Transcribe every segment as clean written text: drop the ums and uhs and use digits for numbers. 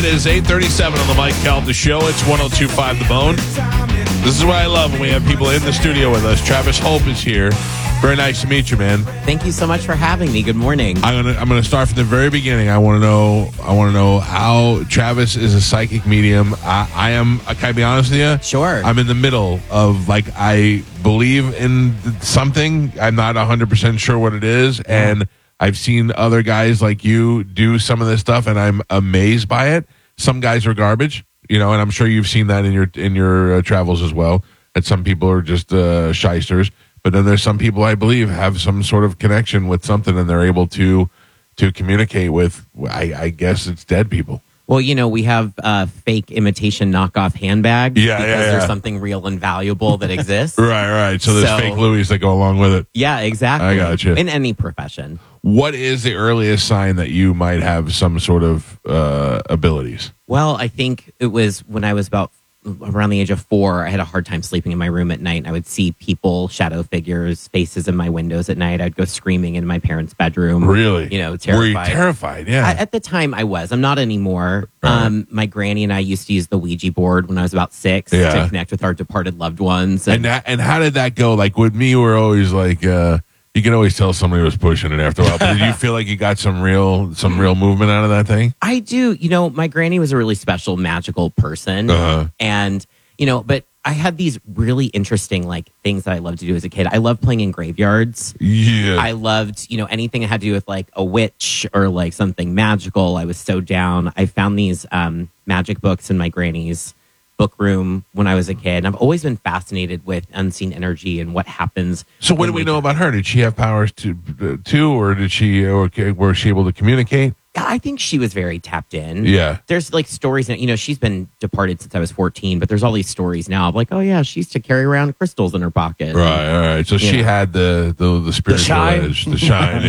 is 8:37 on the Mike Calta Show. It's 102.5 The Bone. This is what I love when we have people in the studio with us. Travis Hope is here. Very nice to meet you, man. Thank you so much for having me. Good morning. I'm gonna start from the very beginning. I want to know how Travis is a psychic medium. I am. Can I be honest with you? Sure. I'm in the middle of I believe in something. I'm not 100% sure what it is, and I've seen other guys like you do some of this stuff, and I'm amazed by it. Some guys are garbage, and I'm sure you've seen that in your travels as well. That some people are just shysters. But then there's some people I believe have some sort of connection with something, and they're able to communicate with. I guess it's dead people. Well, we have fake imitation knockoff handbags because there's something real and valuable that exists. Right. So there's fake Louis that go along with it. Yeah, exactly. I got you. In any profession. What is the earliest sign that you might have some sort of abilities? Well, I think it was when I was about around the age of 4, I had a hard time sleeping in my room at night. I would see people, shadow figures, faces in my windows at night. I'd go screaming in my parents' bedroom. Really? Terrified. Were you terrified? Yeah. At the time, I was. I'm not anymore. Right. My granny and I used to use the Ouija board when I was about 6 to connect with our departed loved ones. And how did that go? Like with me, we're always like, you can always tell somebody was pushing it after a while. But did you feel like you got some real movement out of that thing? I do. My granny was a really special, magical person. And, but I had these really interesting, things that I loved to do as a kid. I loved playing in graveyards. Yeah. I loved, anything that had to do with, a witch or, something magical. I was so down. I found these magic books in my granny's book room when I was a kid. And I've always been fascinated with unseen energy and what happens. So what do we know about her? Did she have powers too, or did she, or was she able to communicate? I think she was very tapped in. Yeah. There's stories, she's been departed since I was 14, but there's all these stories now of oh yeah, she used to carry around crystals in her pocket. Right. So she had the spiritual edge, the shine.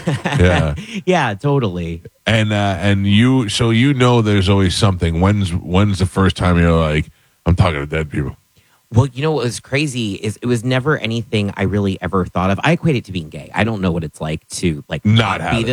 Yeah. Yeah, totally. And you, so there's always something. When's the first time you're like, I'm talking to dead people? Well, what was crazy is it was never anything I really ever thought of. I equate it to being gay. I don't know what it's like to not have be it.